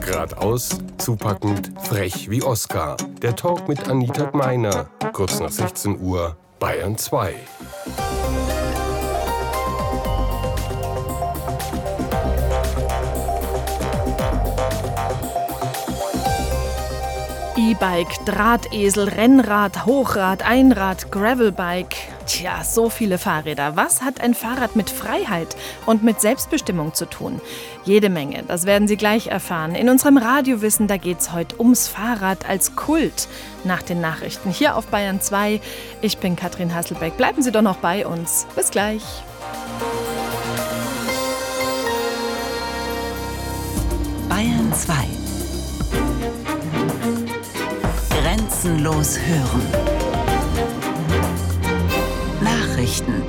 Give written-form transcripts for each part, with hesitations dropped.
Geradeaus, zupackend, frech wie Oscar. Der Talk mit Anita Gmeiner. Kurz nach 16 Uhr, Bayern 2. E-Bike, Drahtesel, Rennrad, Hochrad, Einrad, Gravelbike. Tja, so viele Fahrräder. Was hat ein Fahrrad mit Freiheit und mit Selbstbestimmung zu tun? Jede Menge, das werden Sie gleich erfahren. In unserem Radiowissen, da geht's heute ums Fahrrad als Kult. Nach den Nachrichten hier auf Bayern 2. Ich bin Katrin Hasselbeck. Bleiben Sie doch noch bei uns. Bis gleich. Bayern 2. Grenzenlos hören. Nachrichten.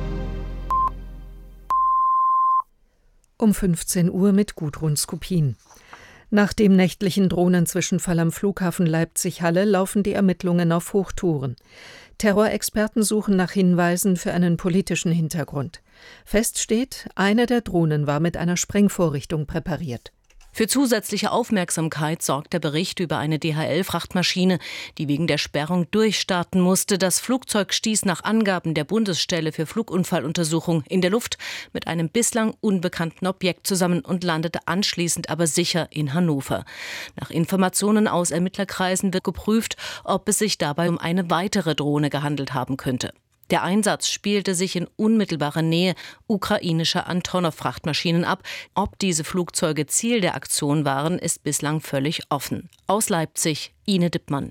Um 15 Uhr mit Gudrun Skopin. Nach dem nächtlichen Drohnenzwischenfall am Flughafen Leipzig-Halle laufen die Ermittlungen auf Hochtouren. Terrorexperten suchen nach Hinweisen für einen politischen Hintergrund. Fest steht, eine der Drohnen war mit einer Sprengvorrichtung präpariert. Für zusätzliche Aufmerksamkeit sorgt der Bericht über eine DHL-Frachtmaschine, die wegen der Sperrung durchstarten musste. Das Flugzeug stieß nach Angaben der Bundesstelle für Flugunfalluntersuchung in der Luft mit einem bislang unbekannten Objekt zusammen und landete anschließend aber sicher in Hannover. Nach Informationen aus Ermittlerkreisen wird geprüft, ob es sich dabei um eine weitere Drohne gehandelt haben könnte. Der Einsatz spielte sich in unmittelbarer Nähe ukrainischer Antonov-Frachtmaschinen ab. Ob diese Flugzeuge Ziel der Aktion waren, ist bislang völlig offen. Aus Leipzig, Ine Dippmann.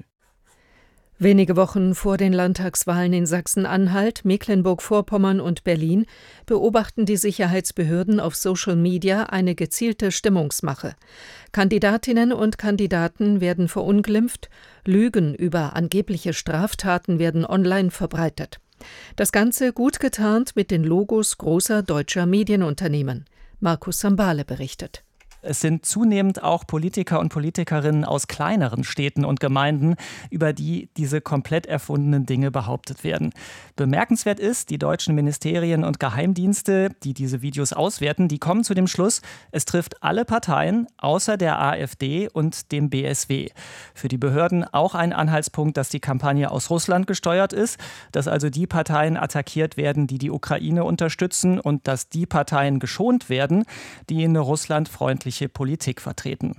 Wenige Wochen vor den Landtagswahlen in Sachsen-Anhalt, Mecklenburg-Vorpommern und Berlin beobachten die Sicherheitsbehörden auf Social Media eine gezielte Stimmungsmache. Kandidatinnen und Kandidaten werden verunglimpft, Lügen über angebliche Straftaten werden online verbreitet. Das Ganze gut getarnt mit den Logos großer deutscher Medienunternehmen. Markus Sambale berichtet. Es sind zunehmend auch Politiker und Politikerinnen aus kleineren Städten und Gemeinden, über die diese komplett erfundenen Dinge behauptet werden. Bemerkenswert ist, die deutschen Ministerien und Geheimdienste, die diese Videos auswerten, die kommen zu dem Schluss, es trifft alle Parteien außer der AfD und dem BSW. Für die Behörden auch ein Anhaltspunkt, dass die Kampagne aus Russland gesteuert ist, dass also die Parteien attackiert werden, die die Ukraine unterstützen und dass die Parteien geschont werden, die eine russlandfreundliche Politik vertreten.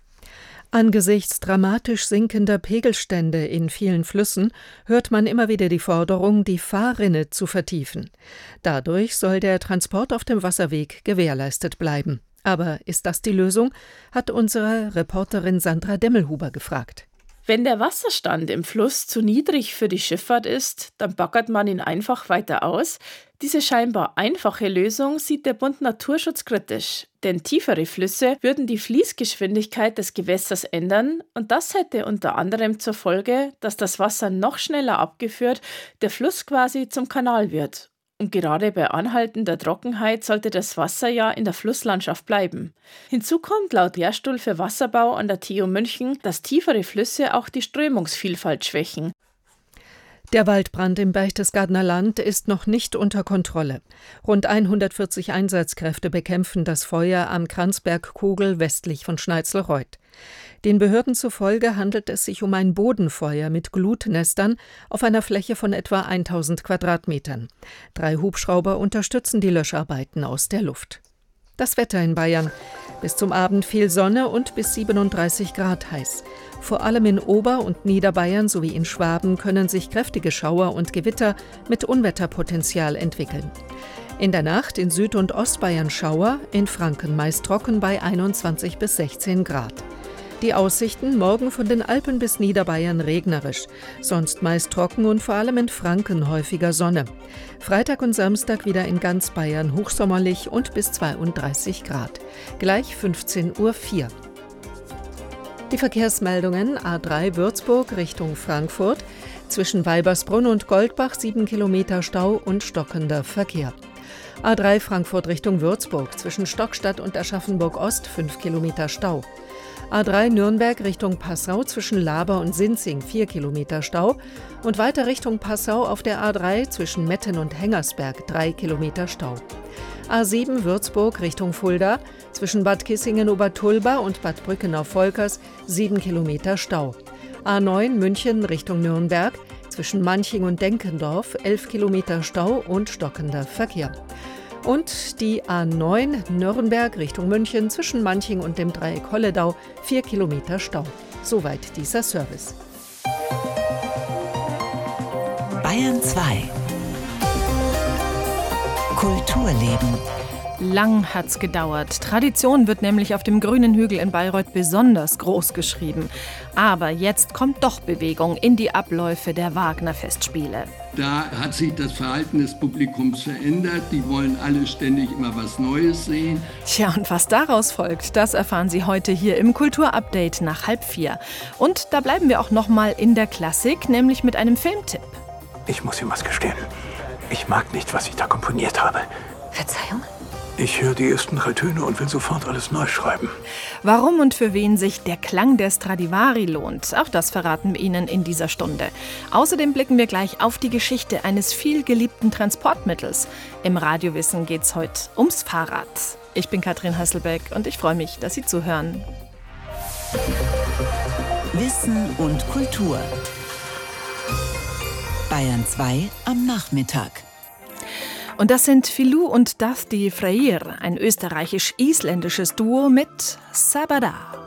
Angesichts dramatisch sinkender Pegelstände in vielen Flüssen hört man immer wieder die Forderung, die Fahrrinne zu vertiefen. Dadurch soll der Transport auf dem Wasserweg gewährleistet bleiben. Aber ist das die Lösung? Hat unsere Reporterin Sandra Demmelhuber gefragt. Wenn der Wasserstand im Fluss zu niedrig für die Schifffahrt ist, dann baggert man ihn einfach weiter aus. Diese scheinbar einfache Lösung sieht der Bund Naturschutz kritisch, denn tiefere Flüsse würden die Fließgeschwindigkeit des Gewässers ändern und das hätte unter anderem zur Folge, dass das Wasser noch schneller abgeführt, der Fluss quasi zum Kanal wird. Und gerade bei anhaltender Trockenheit sollte das Wasser ja in der Flusslandschaft bleiben. Hinzu kommt laut Lehrstuhl für Wasserbau an der TU München, dass tiefere Flüsse auch die Strömungsvielfalt schwächen. Der Waldbrand im Berchtesgadener Land ist noch nicht unter Kontrolle. Rund 140 Einsatzkräfte bekämpfen das Feuer am Kranzbergkogel westlich von Schneizelreuth. Den Behörden zufolge handelt es sich um ein Bodenfeuer mit Glutnestern auf einer Fläche von etwa 1000 Quadratmetern. 3 Hubschrauber unterstützen die Löscharbeiten aus der Luft. Das Wetter in Bayern. Bis zum Abend viel Sonne und bis 37 Grad heiß. Vor allem in Ober- und Niederbayern sowie in Schwaben können sich kräftige Schauer und Gewitter mit Unwetterpotenzial entwickeln. In der Nacht in Süd- und Ostbayern Schauer, in Franken meist trocken bei 21 bis 16 Grad. Die Aussichten morgen von den Alpen bis Niederbayern regnerisch, sonst meist trocken und vor allem in Franken häufiger Sonne. Freitag und Samstag wieder in ganz Bayern hochsommerlich und bis 32 Grad. Gleich 15:04 Uhr. Die Verkehrsmeldungen: A3 Würzburg Richtung Frankfurt, zwischen Weibersbrunn und Goldbach 7 Kilometer Stau und stockender Verkehr. A3 Frankfurt Richtung Würzburg, zwischen Stockstadt und Aschaffenburg Ost 5 Kilometer Stau. A3 Nürnberg Richtung Passau, zwischen Laber und Sinzing 4 Kilometer Stau und weiter Richtung Passau auf der A3 zwischen Metten und Hengersberg 3 Kilometer Stau. A7 Würzburg Richtung Fulda, Zwischen Bad Kissingen-Obertulba und Bad Brückenau-Volkers 7 Kilometer Stau. A9 München Richtung Nürnberg, zwischen Manching und Denkendorf 11 Kilometer Stau und stockender Verkehr. Und die A9 Nürnberg Richtung München zwischen Manching und dem Dreieck Holledau 4 Kilometer Stau. Soweit dieser Service. Bayern 2 Kulturleben. Lang hat's gedauert. Tradition wird nämlich auf dem grünen Hügel in Bayreuth besonders groß geschrieben. Aber jetzt kommt doch Bewegung in die Abläufe der Wagner-Festspiele. Da hat sich das Verhalten des Publikums verändert. Die wollen alle ständig immer was Neues sehen. Tja, und was daraus folgt, das erfahren Sie heute hier im Kulturupdate nach 3:30. Und da bleiben wir auch noch mal in der Klassik, nämlich mit einem Filmtipp. Ich muss Ihnen was gestehen. Ich mag nicht, was ich da komponiert habe. Verzeihung? Ich höre die ersten 3 Töne und will sofort alles neu schreiben. Warum und für wen sich der Klang der Stradivari lohnt, auch das verraten wir Ihnen in dieser Stunde. Außerdem blicken wir gleich auf die Geschichte eines vielgeliebten Transportmittels. Im Radiowissen geht's heute ums Fahrrad. Ich bin Katrin Hasselbeck und ich freue mich, dass Sie zuhören. Wissen und Kultur. Bayern 2 am Nachmittag. Und das sind Filou und Dusty Freyr, ein österreichisch-isländisches Duo mit Sabada.